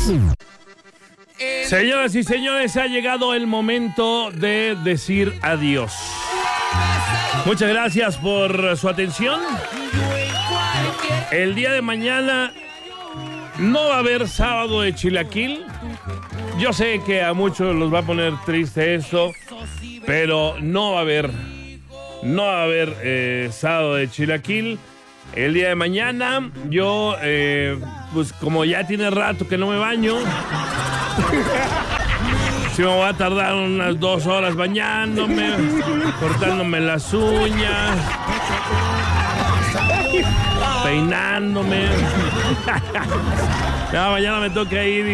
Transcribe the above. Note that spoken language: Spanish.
Señoras y señores, ha llegado el momento de decir adiós. Muchas gracias por su atención. El día de mañana no va a haber sábado de chilaquil. Yo sé que a muchos los va a poner triste esto, pero no va a haber sábado de chilaquil. El día de mañana yo, pues como ya tiene rato que no me baño, sí me voy a tardar unas 2 horas bañándome, cortándome las uñas, peinándome. Ya, mañana me toca ir